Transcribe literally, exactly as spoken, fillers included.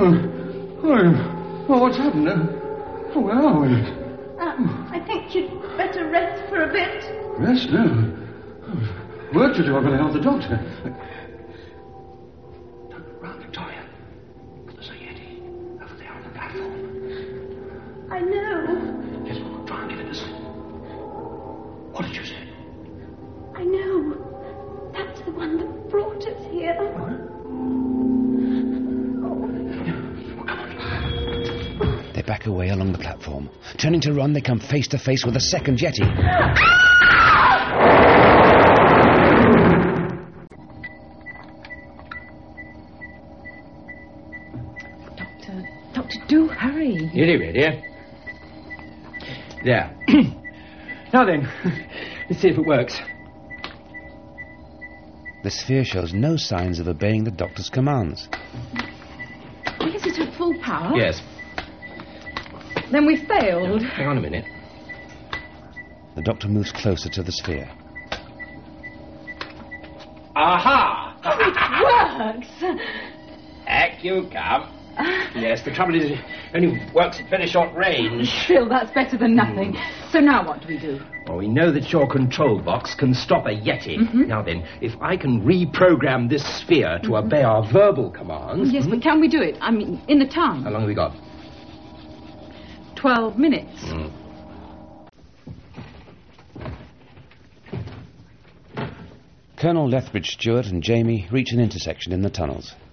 Oh, oh, oh what's happened? Uh, oh, where are we? Uh, I think you'd better rest for a bit. Rest? No. Oh, work to do. I've got to help the doctor. Turn round, Victoria. There's a Yeti over there on the platform. I know. Yes, well, try and get it to sleep. What did you say? I know. That's the one that brought us here. What? They back away along the platform. Turning to run, they come face to face with a second Yeti. Doctor, Doctor, do hurry. Nearly ready. There. Now then, let's see if it works. The sphere shows no signs of obeying the doctor's commands. Is it at full power? Yes. Then we failed. Now, hang on a minute. The doctor moves closer to the sphere. Aha! Oh, it works! Back you come. Yes, the trouble is it only works at very short range. Still, that's better than nothing. So now what do we do? Well, we know that your control box can stop a Yeti. Mm-hmm. Now then, if I can reprogram this sphere to mm-hmm. obey our verbal commands... Yes, mm-hmm. but can we do it? I mean, in the time. How long have we got? Twelve minutes. Mm. Colonel Lethbridge Stewart and Jamie reach an intersection in the tunnels.